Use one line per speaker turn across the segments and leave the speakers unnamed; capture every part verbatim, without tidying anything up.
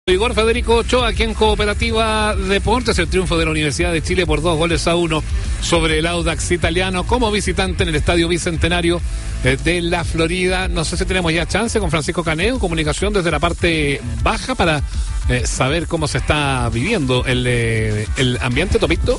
Igor Federico Ochoa, aquí en Cooperativa Deportes, el triunfo de la Universidad de Chile por dos goles a uno sobre el Audax Italiano como visitante en el Estadio Bicentenario eh, de la Florida. No sé si tenemos ya chance con Francisco Caneo, comunicación desde la parte baja para eh, saber cómo se está viviendo el, eh, el ambiente, Topito.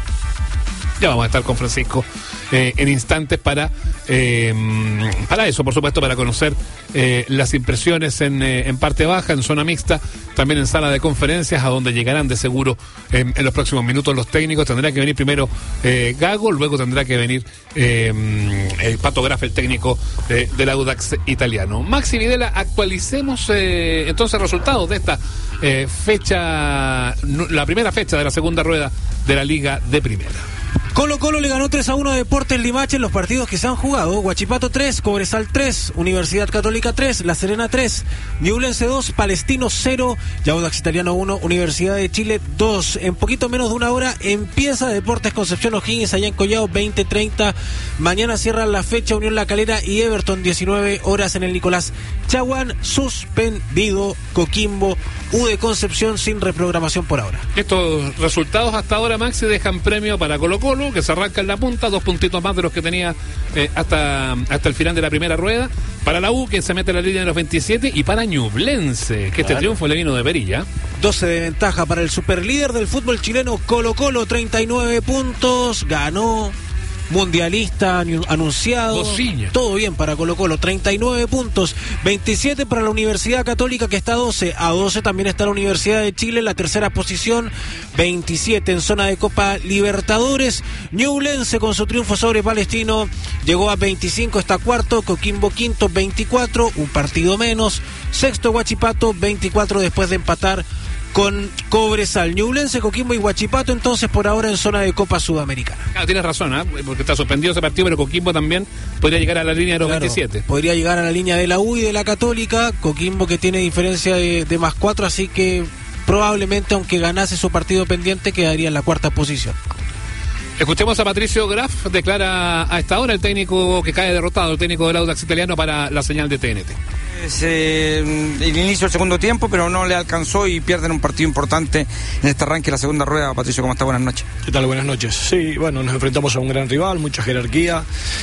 Ya vamos a estar con Francisco eh, en instantes para eh, para eso, por supuesto, para conocer eh, las impresiones en, eh, en parte baja, en zona mixta, también en sala de conferencias, a donde llegarán de seguro eh, en los próximos minutos los técnicos. Tendrá que venir primero eh, Gago, luego tendrá que venir eh, el Pato Graf, el técnico de, del Audax Italiano. Maxi Videla, actualicemos eh, entonces resultados de esta eh, fecha, la primera fecha de la segunda rueda de la Liga de Primera.
Colo Colo le ganó tres a uno a Deportes Limache en los partidos que se han jugado. Huachipato tres, Cobresal tres, Universidad Católica tres, La Serena tres, Ñublense dos, Palestino cero, Audax Italiano uno, Universidad de Chile dos. En poquito menos de una hora empieza Deportes Concepción O'Higgins allá en Collao, veinte treinta. Mañana cierran la fecha Unión La Calera y Everton, diecinueve horas en el Nicolás Chaguán. Suspendido Coquimbo, U de Concepción sin reprogramación por ahora.
Estos resultados hasta ahora, Maxi, dejan premio para Colo Colo, que se arranca en la punta, dos puntitos más de los que tenía eh, hasta, hasta el final de la primera rueda. Para la U, que se mete en la línea de los veintisiete, y para Ñublense, que este claro. triunfo le vino de perilla.
doce de ventaja para el superlíder del fútbol chileno, Colo Colo, treinta y nueve puntos, ganó. Mundialista anunciado, Bociña. Todo bien para Colo Colo, treinta y nueve puntos, veintisiete para la Universidad Católica, que está a doce, a doce también está la Universidad de Chile en la tercera posición, veintisiete en zona de Copa Libertadores. Ñublense con su triunfo sobre Palestino llegó a veinticinco, está cuarto, Coquimbo quinto, veinticuatro, un partido menos, sexto Huachipato, veinticuatro después de empatar con Cobresal. Ñublense, Coquimbo y Huachipato entonces por ahora en zona de Copa Sudamericana.
Claro, tienes razón, ¿eh? Porque está suspendido ese partido, pero Coquimbo también podría llegar a la línea de los claro, veintisiete.
Podría llegar a la línea de la U y de la Católica. Coquimbo que tiene diferencia de, de más cuatro, así que probablemente aunque ganase su partido pendiente quedaría en la cuarta posición.
Escuchemos a Patricio Graf, declara a esta hora el técnico que cae derrotado, el técnico del Audax Italiano, para la señal de T N T.
Es eh, el inicio del segundo tiempo, pero no le alcanzó y pierden un partido importante en este arranque de la segunda rueda. Patricio, ¿cómo está? Buenas noches.
¿Qué tal? Buenas noches. Sí, bueno, nos enfrentamos a un gran rival, mucha jerarquía.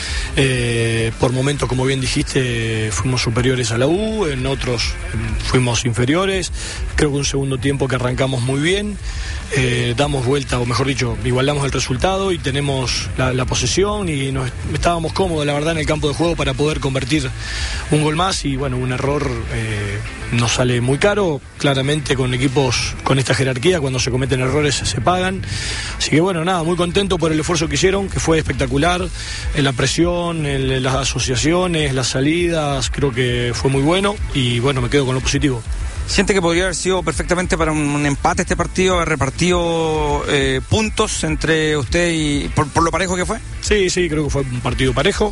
Eh, por momentos, como bien dijiste, fuimos superiores a la U, en otros fuimos inferiores. Creo que un segundo tiempo que arrancamos muy bien. Eh, damos vuelta, o mejor dicho, igualamos el resultado y tenemos la, la posesión y nos estábamos cómodos, la verdad, en el campo de juego para poder convertir un gol más. Y bueno, un error eh, nos sale muy caro. Claramente con equipos con esta jerarquía, cuando se cometen errores se pagan. Así que bueno, nada, muy contento por el esfuerzo que hicieron, que fue espectacular. En la presión, en las asociaciones, las salidas, creo que fue muy bueno y bueno, me quedo con lo positivo.
¿Siente que podría haber sido perfectamente para un, un empate este partido, haber repartido eh, puntos entre usted y por, por lo parejo que fue?
Sí, sí, creo que fue un partido parejo.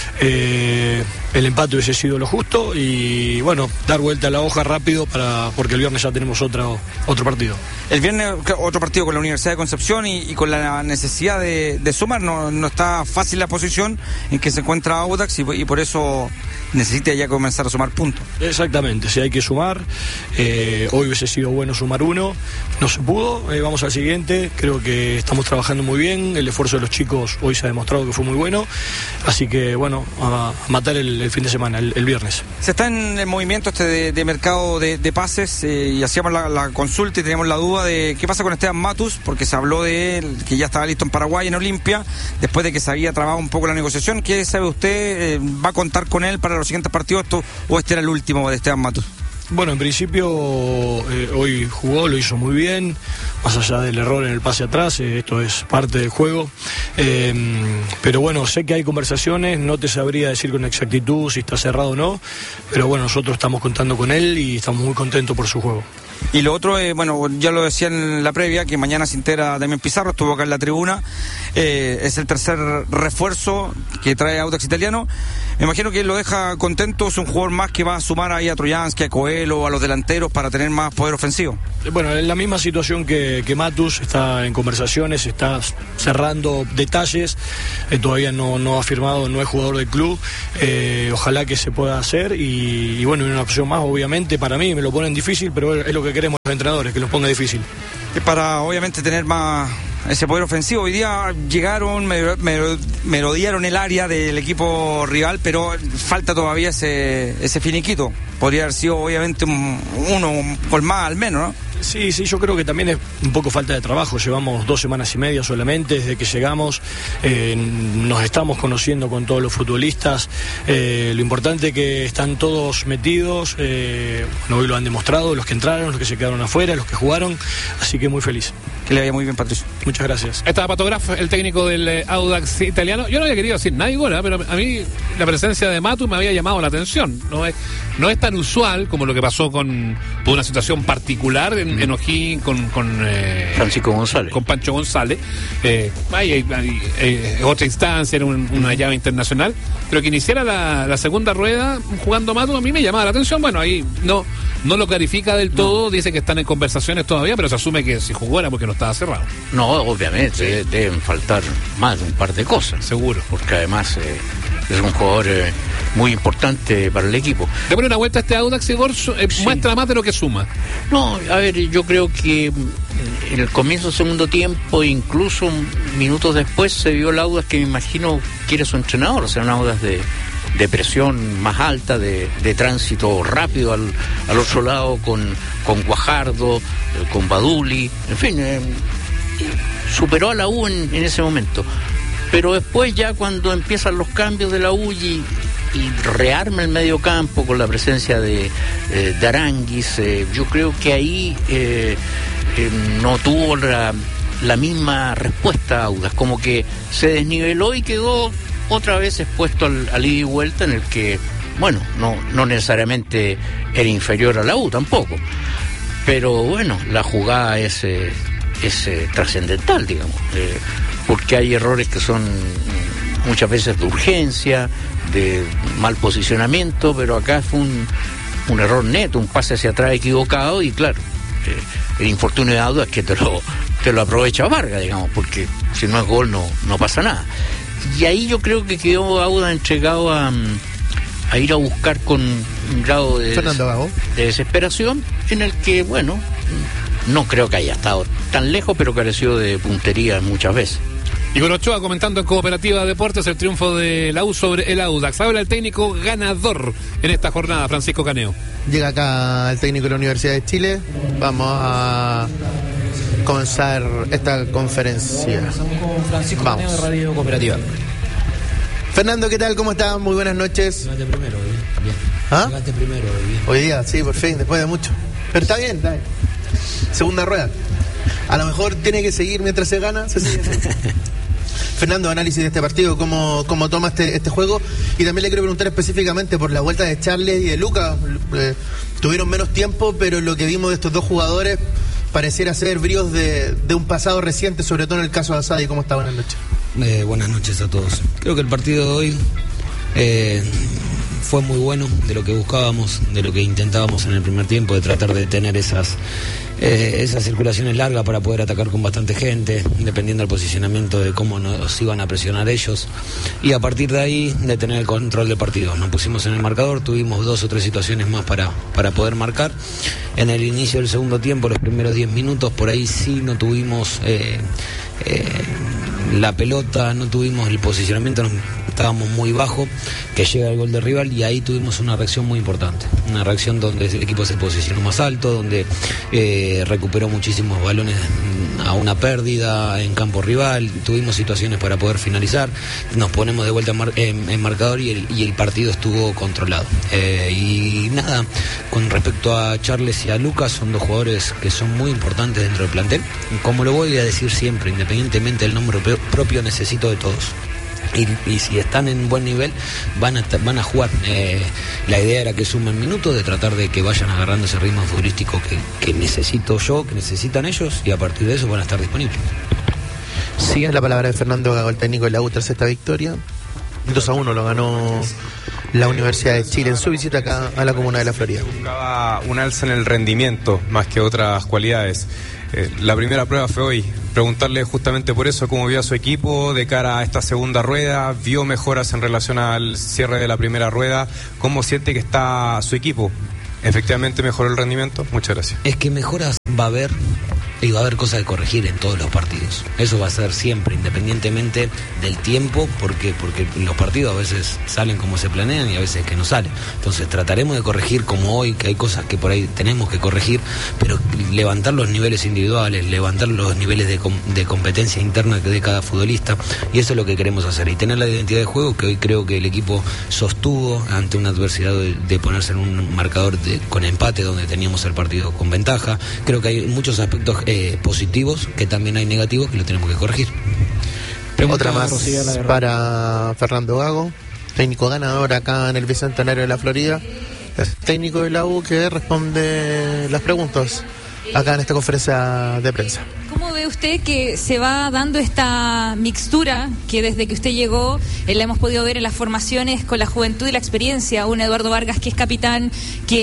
Eh, el empate hubiese sido lo justo y bueno, dar vuelta a la hoja rápido para porque el viernes ya tenemos otro, otro partido.
El viernes otro partido con la Universidad de Concepción y, y con la necesidad de, de sumar. No, no está fácil la posición en que se encuentra Audax y, y por eso necesita ya comenzar a sumar puntos.
Exactamente, si hay que sumar. Eh, hoy hubiese sido bueno sumar uno, no se pudo. Eh, vamos al siguiente. Creo que estamos trabajando muy bien. El esfuerzo de los chicos hoy se ha demostrado que fue muy bueno. Así que bueno, a, a matar el, el fin de semana, el, el viernes.
Se está en el movimiento este de, de mercado de, de pases eh, y hacíamos la, la consulta y teníamos la duda de qué pasa con Esteban Matus, porque se habló de él, que ya estaba listo en Paraguay, en Olimpia, después de que se había trabado un poco la negociación. ¿Qué sabe usted? Eh, ¿Va a contar con él para los siguientes partidos esto, o este era el último de Esteban Matus?
Bueno, en principio eh, hoy jugó, lo hizo muy bien, más allá del error en el pase atrás, eh, esto es parte del juego, eh, pero bueno, sé que hay conversaciones, no te sabría decir con exactitud si está cerrado o no, pero bueno, nosotros estamos contando con él y estamos muy contentos por su juego.
Y lo otro, eh, bueno, ya lo decía en la previa, que mañana se integra Damián Pizarro, estuvo acá en la tribuna, eh, es el tercer refuerzo que trae Audax Italiano. Me imagino que lo deja contento, es un jugador más que va a sumar ahí a Troyansky, a Coelho, a los delanteros para tener más poder ofensivo.
Bueno, en la misma situación que, que Matus, está en conversaciones, está cerrando detalles, eh, todavía no, no ha firmado, no es jugador del club, eh, ojalá que se pueda hacer y, y bueno, una opción más, obviamente, para mí me lo ponen difícil, pero es lo que que queremos los entrenadores, que los ponga difícil.
Es para obviamente tener más ese poder ofensivo. Hoy día llegaron, merodearon el área del equipo rival, pero falta todavía ese, ese finiquito. Podría haber sido obviamente un, uno por más al menos, ¿no?
Sí, sí, yo creo que también es un poco falta de trabajo. Llevamos dos semanas y media solamente desde que llegamos. Eh, nos estamos conociendo con todos los futbolistas. Eh, lo importante es que están todos metidos. Eh, bueno, hoy lo han demostrado, los que entraron, los que se quedaron afuera, los que jugaron. Así que muy feliz.
Que le vaya muy bien, Patricio.
Muchas gracias.
Estaba Pato Graf, el técnico del eh, Audax italiano. Yo no había querido decir nada igual, ¿eh? Pero a mí la presencia de Matus me había llamado la atención. No es, no es tan usual como lo que pasó con por una situación particular en, mm. en O'Higgins con, con eh,
Francisco González.
Con Pancho González. Eh, hay, hay, hay, hay otra instancia, era un, una llave internacional. Pero que iniciara la, la segunda rueda jugando Matus a mí me llamaba la atención. Bueno, ahí no, no lo clarifica del todo. No. Dice que están en conversaciones todavía, pero se asume que si jugó era porque no estaba cerrado.
No, obviamente, sí. Deben faltar más de un par de cosas.
Seguro.
Porque además eh, es un jugador eh, muy importante para el equipo.
Le pone una vuelta a este Audax, Igor, eh, sí. Muestra más de lo que suma.
No, a ver, yo creo que en el comienzo del segundo tiempo, incluso minutos después, se vio el Audax que me imagino quiere su entrenador, o sea, un Audax de... de presión más alta, de, de tránsito rápido al, al otro lado con, con Guajardo, eh, con Baduli, en fin, eh, superó a la U en, en ese momento. Pero después ya cuando empiezan los cambios de la U y, y rearma el medio campo con la presencia de, eh, de Aranguis, eh, yo creo que ahí eh, eh, no tuvo la, la misma respuesta Audax, como que se desniveló y quedó otra vez expuesto al, al ida y vuelta en el que, bueno, no, no necesariamente era inferior a la U tampoco, pero bueno, la jugada es, eh, es eh, trascendental, digamos, eh, porque hay errores que son muchas veces de urgencia, de mal posicionamiento, pero acá fue un, un error neto, un pase hacia atrás equivocado y claro, eh, el infortunio de Audax es que te lo, te lo aprovecha Vargas, digamos, porque si no es gol no, no pasa nada. Y ahí yo creo que quedó Audax entregado a, a ir a buscar con un grado de, des, de desesperación en el que, bueno, no creo que haya estado tan lejos, pero careció de puntería muchas veces.
Igor Ochoa comentando en Cooperativa Deportes el triunfo de la U sobre el Audax. Habla el técnico ganador en esta jornada, Francisco Caneo.
Llega acá el técnico de la Universidad de Chile. Vamos a comenzar esta conferencia.
Con Francisco Vamos. Caneo de Radio Cooperativa.
Fernando, ¿qué tal? ¿Cómo estás? Muy buenas noches.
Llegaste primero, bien. bien.
¿Ah?
Llegaste primero, bien.
Hoy día, sí, por fin, después de mucho. Pero está bien, está bien. Segunda rueda. A lo mejor tiene que seguir mientras se gana. Se sigue. Fernando, análisis de este partido, ¿cómo, cómo toma este, este juego? Y también le quiero preguntar específicamente por la vuelta de Charles y de Lucas. Eh, tuvieron menos tiempo, pero lo que vimos de estos dos jugadores pareciera ser bríos de, de un pasado reciente, sobre todo en el caso de Asadi. ¿Cómo está? Buenas noches.
Eh, buenas noches a todos. Creo que el partido de hoy eh, fue muy bueno, de lo que buscábamos, de lo que intentábamos en el primer tiempo, de tratar de tener esas... Eh, esas circulaciones largas para poder atacar con bastante gente, dependiendo del posicionamiento de cómo nos iban a presionar ellos, y a partir de ahí de tener el control del partido. Nos pusimos en el marcador, tuvimos dos o tres situaciones más para, para poder marcar. En el inicio del segundo tiempo, los primeros diez minutos, por ahí sí no tuvimos eh, eh, la pelota, no tuvimos el posicionamiento, nos, estábamos muy bajo, que llega el gol de rival, y ahí tuvimos una reacción muy importante, una reacción donde el equipo se posicionó más alto, donde eh, recuperó muchísimos balones a una pérdida en campo rival, tuvimos situaciones para poder finalizar, nos ponemos de vuelta en, mar, en, en marcador y el, y el partido estuvo controlado. Eh, y nada, con respecto a Charles y a Lucas, son dos jugadores que son muy importantes dentro del plantel, como lo voy a decir siempre, independientemente del nombre propio, necesito de todos. Y, y si están en buen nivel van a, van a jugar. Eh, la idea era que sumen minutos, de tratar de que vayan agarrando ese ritmo futbolístico que, que necesito yo, que necesitan ellos, y a partir de eso van a estar disponibles.
Sí, es la palabra de Fernando Gago, el técnico de la U, tras esta victoria. dos a uno lo ganó la Universidad de Chile en su visita acá a la comuna de La Florida.
Buscaba un alza en el rendimiento más que otras cualidades. Eh, la primera prueba fue hoy. Preguntarle justamente por eso cómo vio a su equipo de cara a esta segunda rueda, vio mejoras en relación al cierre de la primera rueda, cómo siente que está su equipo. efectivamente mejoró el rendimiento. Muchas gracias.
Es que mejoras va a haber y va a haber cosas de corregir en todos los partidos. Eso va a ser siempre, independientemente del tiempo, porque porque los partidos a veces salen como se planean y a veces que no salen. Entonces trataremos de corregir como hoy, que hay cosas que por ahí tenemos que corregir, pero levantar los niveles individuales, levantar los niveles de, com- de competencia interna de cada futbolista, y eso es lo que queremos hacer. Y tener la identidad de juego que hoy creo que el equipo sostuvo ante una adversidad de, de ponerse en un marcador de, con empate, donde teníamos el partido con ventaja. Creo que hay muchos aspectos Eh, positivos, que también hay negativos que lo tenemos que corregir.
Otra más para Fernando Gago, técnico ganador acá en el Bicentenario de la Florida, es técnico de la U que responde las preguntas acá en esta conferencia de prensa.
¿Cómo ve usted que se va dando esta mixtura que desde que usted llegó eh, la hemos podido ver en las formaciones con la juventud y la experiencia? Un Eduardo Vargas que es capitán,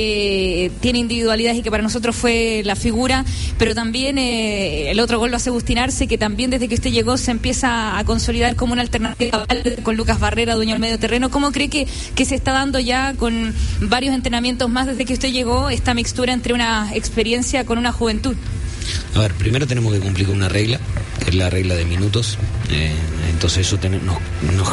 que tiene individualidades y que para nosotros fue la figura, pero también eh, el otro gol lo hace Agustín Arce, que también desde que usted llegó se empieza a consolidar como una alternativa con Lucas Barrera, dueño del medio terreno. ¿Cómo cree que, que se está dando ya con varios entrenamientos más desde que usted llegó esta mixtura entre una experiencia con una juventud?
A ver, primero tenemos que cumplir con una regla, que es la regla de minutos. Eh, entonces eso ten, nos, nos,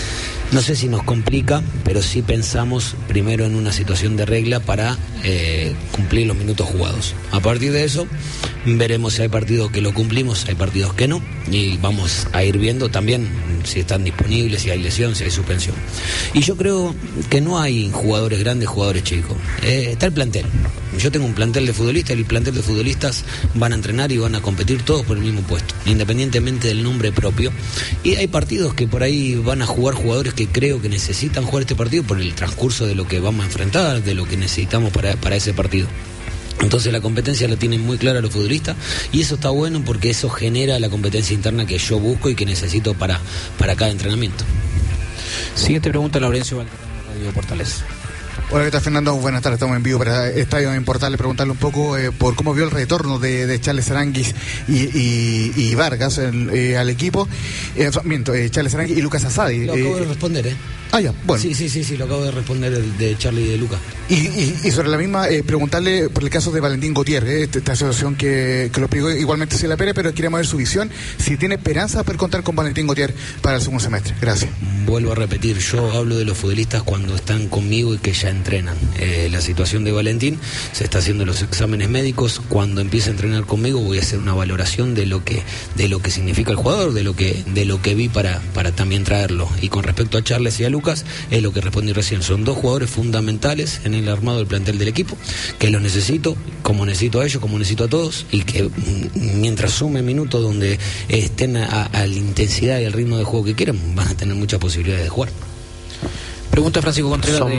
no sé si nos complica, pero sí pensamos primero en una situación de regla para eh, cumplir los minutos jugados. A partir de eso veremos si hay partidos que lo cumplimos, si hay partidos que no, y vamos a ir viendo también si están disponibles, si hay lesión, si hay suspensión. Y yo creo que no hay jugadores grandes, jugadores chicos. Eh, está el plantel. Yo tengo un plantel de futbolistas y el plantel de futbolistas van a entrenar y van a competir todos por el mismo puesto, independientemente del nombre propio. Y hay partidos que por ahí van a jugar jugadores que creo que necesitan jugar este partido por el transcurso de lo que vamos a enfrentar, de lo que necesitamos para, para ese partido. Entonces la competencia la tienen muy clara los futbolistas y eso está bueno porque eso genera la competencia interna que yo busco y que necesito para, para cada entrenamiento.
Siguiente pregunta, Laurencio Valderrama, Radio Portales.
Hola, ¿qué tal, Fernando? Buenas tardes, estamos en vivo para Estadio en Portales. Preguntarle un poco eh, por cómo vio el retorno de, de Charles Aranguis y, y, y Vargas el, eh, al equipo. Eh, miento, eh, Charles Aranguis y Lucas Asadi.
Lo acabo
eh,
de responder, ¿eh?
Ah, ya, bueno.
Sí, sí, sí, sí, lo acabo de responder el de Charlie y de Lucas.
Y, y, y sobre la misma, eh, preguntarle por el caso de Valentín Gutiérrez, eh, esta, esta asociación que, que lo pidió igualmente Ciela Pérez, pero queríamos ver su visión, si tiene esperanza de poder contar con Valentín Gutiérrez para el segundo semestre. Gracias.
Vuelvo a repetir, yo hablo de los futbolistas cuando están conmigo y que ya entrenan. Eh, la situación de Valentín, se está haciendo los exámenes médicos, cuando empiece a entrenar conmigo voy a hacer una valoración de lo que de lo que significa el jugador, de lo que de lo que vi para, para también traerlo. Y con respecto a Charles y a Lucas, es lo que respondí recién, son dos jugadores fundamentales en el armado del plantel del equipo, que los necesito, como necesito a ellos, como necesito a todos, y que mientras sume minutos donde estén a, a la intensidad y el ritmo de juego que quieran, van a tener muchas posibilidades de jugar.
Pregunta Francisco Contreras.
Son
de...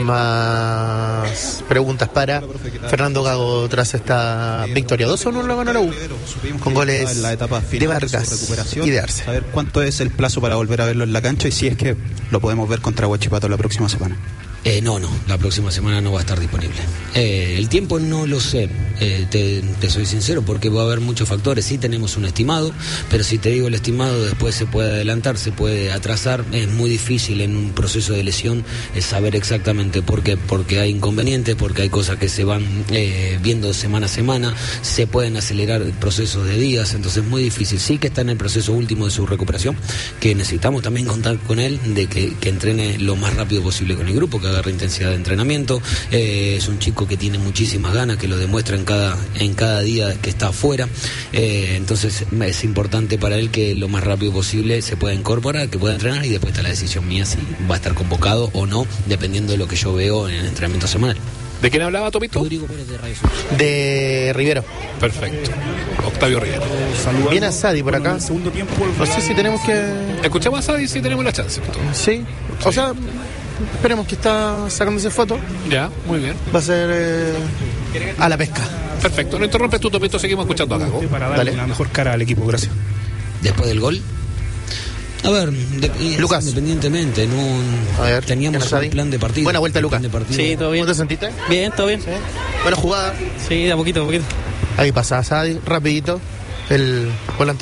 más preguntas para Fernando Gago tras esta victoria. dos a uno lo ganó la U, con goles
en la etapa
de Vargas
de
y de Arce.
Saber cuánto es el plazo para volver a verlo en la cancha y si es que lo podemos ver contra Huachipato la próxima semana.
Eh, no, no, la próxima semana no va a estar disponible. Eh, el tiempo no lo sé, eh, te, te soy sincero, porque va a haber muchos factores. Sí tenemos un estimado, pero si te digo el estimado, después se puede adelantar, se puede atrasar. Es muy difícil en un proceso de lesión eh, saber exactamente por qué, porque hay inconvenientes, porque hay cosas que se van eh, viendo semana a semana, se pueden acelerar procesos de días, entonces es muy difícil. Sí que está en el proceso último de su recuperación, que necesitamos también contar con él, de que, que entrene lo más rápido posible con el grupo, que agarre intensidad de entrenamiento. Eh, es un chico que tiene muchísimas ganas, que lo demuestra en cada en cada día que está afuera. Eh, entonces es importante para él que lo más rápido posible se pueda incorporar, que pueda entrenar, y después está la decisión mía si va a estar convocado o no, dependiendo de lo que yo veo en el entrenamiento semanal.
¿De quién hablaba, Topito?
Rodrigo Pérez de Radio
De Rivero.
Perfecto. Octavio Rivero.
Viene a Sadi por acá.
Segundo tiempo.
No sé si tenemos que...
Escuchamos a Sadi si tenemos la chance.
Sí. O sea, esperemos que está sacándose foto.
Ya, muy bien.
Va a ser eh, a la pesca.
Perfecto. No interrumpes tú, Topito, seguimos escuchando acá.
Para darle
Dale.
una mejor cara al equipo, gracias.
Después del gol, a ver, de,
Lucas.
Independientemente, no,
A ver,
teníamos
¿qué nos
un plan de partido.
Buena vuelta, Lucas.
Un plan de partido.
Sí, todo bien.
¿Cómo te sentiste?
Bien, todo bien.
¿Sí? Buena jugada.
Sí, de a poquito, a poquito.
Ahí pasa Sadi, rapidito, el volante de la U.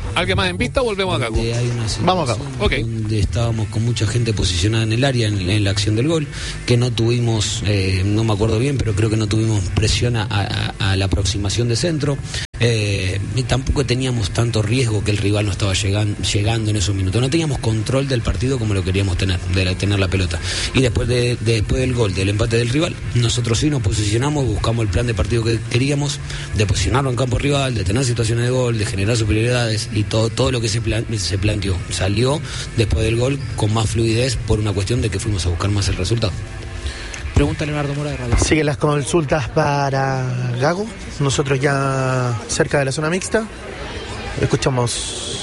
¿Alguien más en vista o volvemos a Gago?
Vamos a Gago. Okay. Donde estábamos con mucha gente posicionada en el área, en, en la acción del gol, que no tuvimos, eh, no me acuerdo bien, pero creo que no tuvimos presión a, a, a la aproximación de centro. Eh, y tampoco teníamos tanto riesgo que el rival no estaba llegan, llegando en esos minutos. No teníamos control del partido como lo queríamos tener, de la, tener la pelota. Y después, de, de, después del gol, del empate del rival, nosotros sí nos posicionamos, buscamos el plan de partido que queríamos, de posicionarlo en campo rival, de tener situaciones de gol, de generar superioridades y todo, todo lo que se, plan, se planteó. Salió después del gol con más fluidez por una cuestión de que fuimos a buscar más el resultado.
Pregunta Leonardo Mora de Radio.
Siguen las consultas para Gago. Nosotros ya cerca de la zona mixta. Escuchamos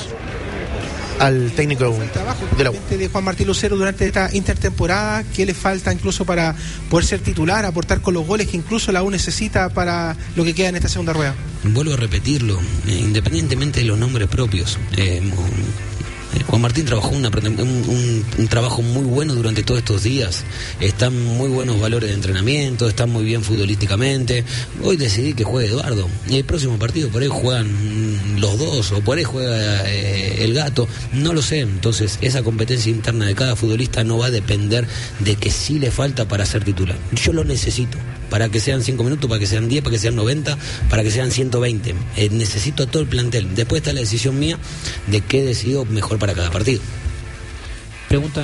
al técnico de la U.
De Juan Martín Lucero durante esta intertemporada, ¿qué le falta incluso para poder ser titular, aportar con los goles que incluso la U necesita para lo que queda en esta segunda rueda?
Vuelvo a repetirlo, eh, independientemente de los nombres propios. Eh, Juan Martín trabajó una, un, un, un trabajo muy bueno durante todos estos días. Están muy buenos valores de entrenamiento, están muy bien futbolísticamente. Hoy decidí que juegue Eduardo. Y el próximo partido por ahí juegan los dos, o por ahí juega eh, el Gato. No lo sé. Entonces, esa competencia interna de cada futbolista no va a depender de que sí le falta para ser titular. Yo lo necesito. Para que sean cinco minutos, para que sean diez, para que sean noventa, para que sean ciento veinte. Eh, necesito todo el plantel. Después está la decisión mía de qué decido mejor para cada partido.
Pregunta.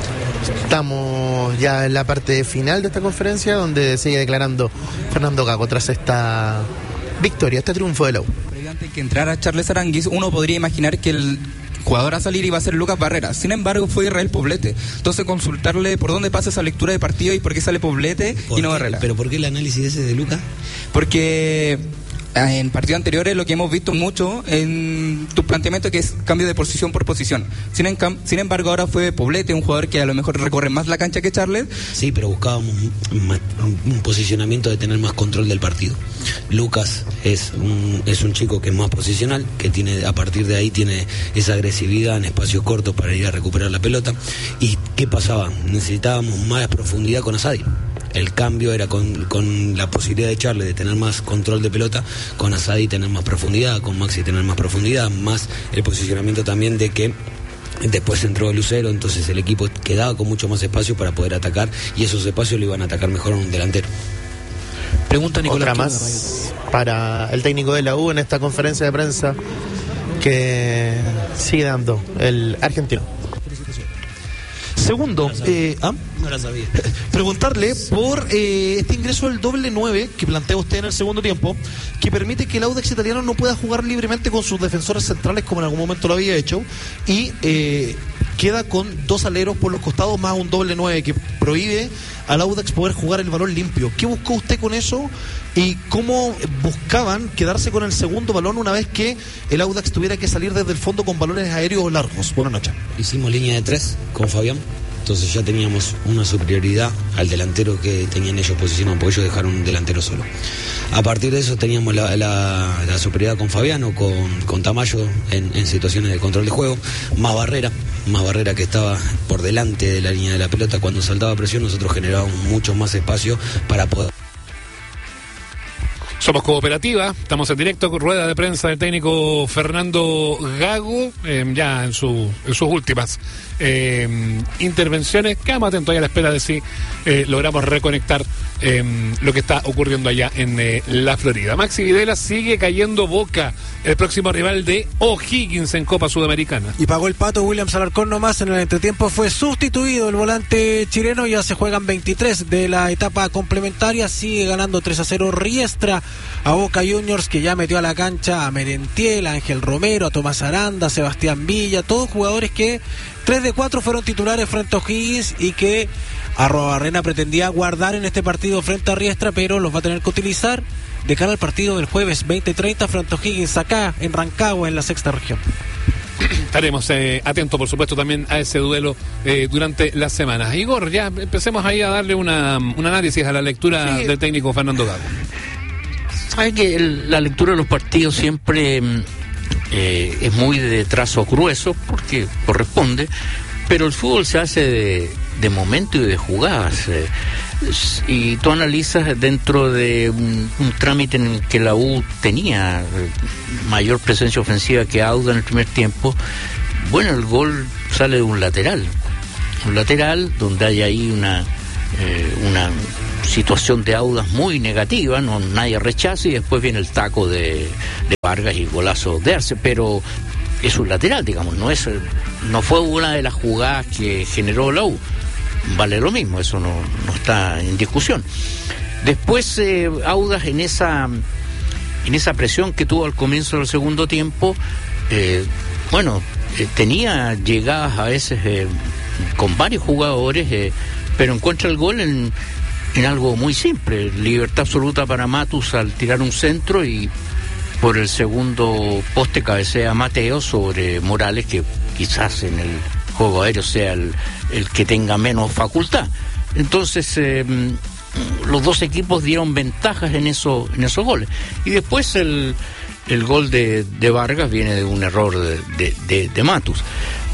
Estamos ya en la parte final de esta conferencia, donde sigue declarando Fernando Gago tras esta victoria, este triunfo de la U.
Antes que entrara Charles Aranguis, uno podría imaginar que el jugador a salir iba a ser Lucas Barrera. Sin embargo, fue Israel Poblete. Entonces, consultarle por dónde pasa esa lectura de partido y por qué sale Poblete y no Barrera.
¿Pero por qué el análisis ese de Lucas?
Porque en partidos anteriores lo que hemos visto mucho en tu planteamiento, que es cambio de posición por posición. Sin, en, sin embargo, ahora fue Poblete, un jugador que a lo mejor recorre más la cancha que Charles.
Sí, pero buscábamos un, un posicionamiento de tener más control del partido. Lucas es un, es un chico que es más posicional, que tiene, a partir de ahí tiene esa agresividad en espacios cortos para ir a recuperar la pelota. ¿Y qué pasaba? Necesitábamos más profundidad con Asadi. El cambio era con, con la posibilidad de Charles de tener más control de pelota, con Asadi tener más profundidad, con Maxi tener más profundidad, más el posicionamiento también de que después entró Lucero, entonces el equipo quedaba con mucho más espacio para poder atacar, y esos espacios lo iban a atacar mejor a un delantero.
Pregunta Nicolás. Otra más para el técnico de la U en esta conferencia de prensa que sigue dando el argentino.
Segundo, eh, ¿ah?
no la sabía.
preguntarle por eh, este ingreso del doble nueve que plantea usted en el segundo tiempo, que permite que el Audax italiano no pueda jugar libremente con sus defensores centrales como en algún momento lo había hecho, y eh, queda con dos aleros por los costados más un doble nueve que prohíbe al Audax poder jugar el balón limpio. ¿Qué buscó usted con eso? ¿Y cómo buscaban quedarse con el segundo balón una vez que el Audax tuviera que salir desde el fondo con balones aéreos largos? Buenas noches.
Hicimos línea de tres con Fabián, entonces ya teníamos una superioridad al delantero que tenían ellos posicionado, porque ellos dejaron un delantero solo. A partir de eso teníamos la, la, la superioridad con Fabián o con, con Tamayo en, en situaciones de control de juego, más Barrera, más Barrera que estaba por delante de la línea de la pelota. Cuando saltaba presión nosotros generábamos mucho más espacio para poder...
Somos Cooperativa, estamos en directo con rueda de prensa del técnico Fernando Gago, eh, ya en, su, en sus últimas eh, intervenciones. Quedamos atentos ahí a la espera de si eh, logramos reconectar eh, lo que está ocurriendo allá en eh, la Florida. Maxi Videla sigue cayendo Boca, el próximo rival de O'Higgins en Copa Sudamericana.
Y pagó el pato Williams Alarcón nomás. En el entretiempo fue sustituido el volante chileno. Ya se juegan veintitrés de la etapa complementaria. Sigue ganando tres a cero Riestra a Boca Juniors, que ya metió a la cancha a Merentiel, a Ángel Romero, a Tomás Aranda, a Sebastián Villa, todos jugadores que tres de cuatro fueron titulares frente a O'Higgins y que Arrobarrena pretendía guardar en este partido frente a Riestra, pero los va a tener que utilizar de cara al partido del jueves veinte treinta frente a O'Higgins acá en Rancagua, en la sexta región.
Estaremos eh, atentos, por supuesto, también a ese duelo eh, durante las semanas. Igor, ya empecemos ahí a darle una, un análisis a la lectura sí. del técnico Fernando Gago.
Sabe que el, la lectura de los partidos siempre eh, es muy de trazo grueso, porque corresponde, pero el fútbol se hace de, de momento y de jugadas. Eh, Y tú analizas dentro de un, un trámite en el que la U tenía mayor presencia ofensiva que Auda en el primer tiempo. Bueno, el gol sale de un lateral, un lateral donde hay ahí una eh, una situación de Audas muy negativa, no nadie rechaza, y después viene el taco de, de Vargas y golazo de Arce, pero es un lateral, digamos, no es no fue una de las jugadas que generó la U. Vale lo mismo, eso no, no está en discusión. Después eh, Audas en esa en esa presión que tuvo al comienzo del segundo tiempo, eh, bueno, eh, tenía llegadas a veces eh, con varios jugadores, eh, pero encuentra el gol en, en algo muy simple, libertad absoluta para Matus al tirar un centro, y por el segundo poste cabecea Mateo sobre Morales, que quizás en el juego aéreo sea el, el que tenga menos facultad. Entonces eh, los dos equipos dieron ventajas en eso, en esos goles, y después el, el gol de, de Vargas viene de un error de, de, de, de Matus.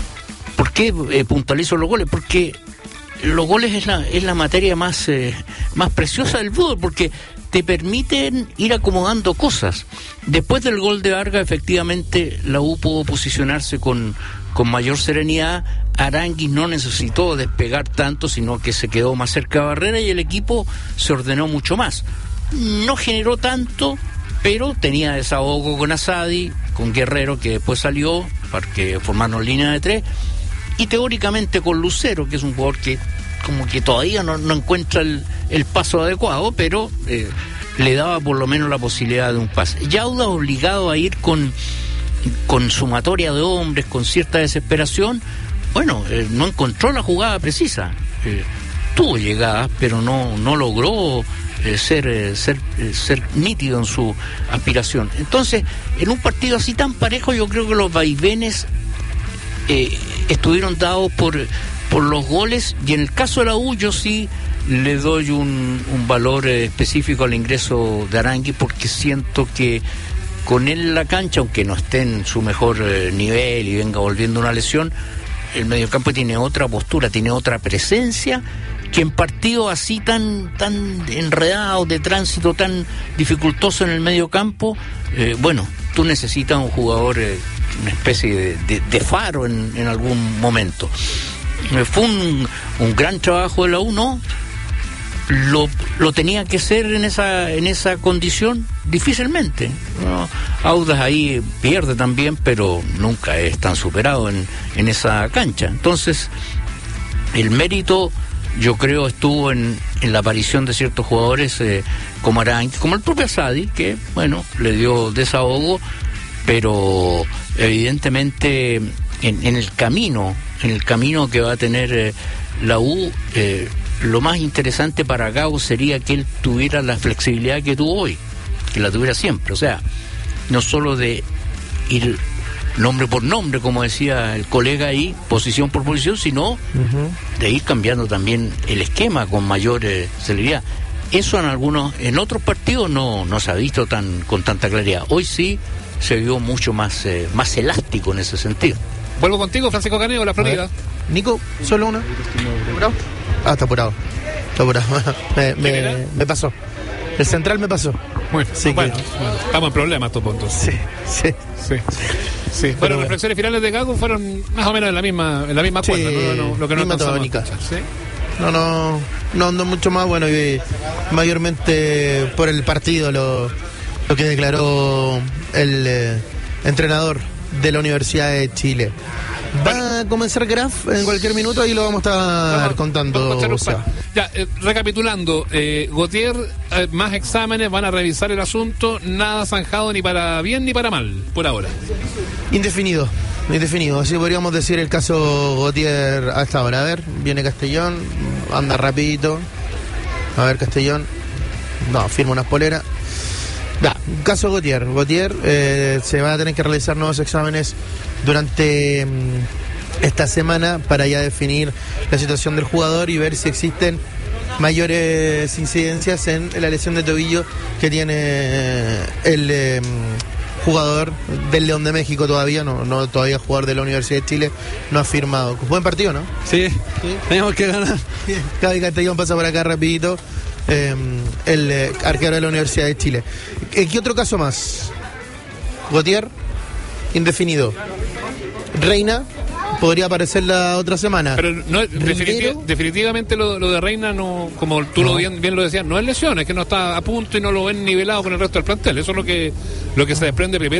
¿Por qué eh, puntualizo los goles? Porque los goles es la, es la materia más, eh, más preciosa del fútbol, porque te permiten ir acomodando cosas. Después del gol de Vargas, efectivamente, la U pudo posicionarse con, con mayor serenidad. Aranguis no necesitó despegar tanto, sino que se quedó más cerca de barrera, y el equipo se ordenó mucho más. No generó tanto, pero tenía desahogo con Asadi, con Guerrero, que después salió para que formaron línea de tres, y teóricamente con Lucero, que es un jugador que como que todavía no, no encuentra el, el paso adecuado, pero eh, le daba por lo menos la posibilidad de un pase. Ya Auda obligado a ir con, con sumatoria de hombres, con cierta desesperación, bueno, eh, no encontró la jugada precisa. Eh, tuvo llegadas, pero no, no logró eh, ser, eh, ser, eh, ser nítido en su aspiración. Entonces, en un partido así tan parejo, yo creo que los vaivenes eh, estuvieron dados por... por los goles, y en el caso de la U yo sí le doy un, un valor eh, específico al ingreso de Aranguis, porque siento que con él en la cancha, aunque no esté en su mejor eh, nivel y venga volviendo una lesión, el mediocampo tiene otra postura, tiene otra presencia, que en partidos así tan tan enredados, de tránsito tan dificultoso en el mediocampo, eh, bueno, tú necesitas un jugador, eh, una especie de, de, de faro en, en algún momento. Fue un, un gran trabajo de la U, ¿no? Lo, lo tenía que ser en esa en esa condición difícilmente, ¿no? Audas ahí pierde también, pero nunca es tan superado en, en esa cancha. Entonces, el mérito, yo creo, estuvo en, en la aparición de ciertos jugadores eh, como Aranguis, como el propio Asadi, que, bueno, le dio desahogo, pero evidentemente en, en el camino en el camino que va a tener eh, la U, eh, lo más interesante para Gago sería que él tuviera la flexibilidad que tuvo hoy, que la tuviera siempre, o sea, no solo de ir nombre por nombre, como decía el colega ahí, posición por posición, sino uh-huh. de ir cambiando también el esquema con mayor eh, celeridad. Eso en algunos, en otros partidos no, no se ha visto tan con tanta claridad. Hoy sí se vio mucho más, eh, más elástico en ese sentido.
Vuelvo contigo, Francisco Caneo, la Florida.
Nico, solo una. ¿Apurado? Ah, está apurado. Está apurado. me, me, me pasó. El central me pasó.
Bueno, sí, bueno, que... bueno, estamos en problemas, estos puntos.
Sí, sí.
Sí. sí. Bueno, las reflexiones finales de Gago fueron más o menos en la misma, en la misma
sí,
cuenta, no, no, lo que no
misma tónica. ¿Sí? No, no, no, no mucho más, bueno, y mayormente por el partido, lo, lo que declaró el eh, entrenador de la Universidad de Chile. Va bueno. a comenzar Graf en cualquier minuto, ahí lo vamos a estar vamos, contando.
Vamos a ya, eh, recapitulando, eh, Gautier, eh, más exámenes, van a revisar el asunto, nada zanjado ni para bien ni para mal, por ahora.
Indefinido, indefinido, así podríamos decir el caso Gautier hasta ahora. A ver, viene Castellón, anda rapidito. A ver, Castellón, no, firma unas poleras. Da, caso Gautier. Gautier eh, se va a tener que realizar nuevos exámenes durante mm, esta semana para ya definir la situación del jugador y ver si existen mayores incidencias en la lesión de tobillo que tiene el eh, jugador del León de México todavía, no, no todavía jugador de la Universidad de Chile, no ha firmado. Buen partido, ¿no?
Sí, ¿Sí? Tenemos que ganar.
Gaby Castellón pasa por acá rapidito, eh, el eh, arquero de la Universidad de Chile. ¿Qué otro caso más? Gautier, indefinido. Reina, podría aparecer la otra semana.
Pero no, definitiv- definitivamente lo, lo de Reina, no, como tú no. Lo bien, bien lo decías, no es lesión, es que no está a punto y no lo ven nivelado con el resto del plantel. Eso es lo que, lo que se desprende primero.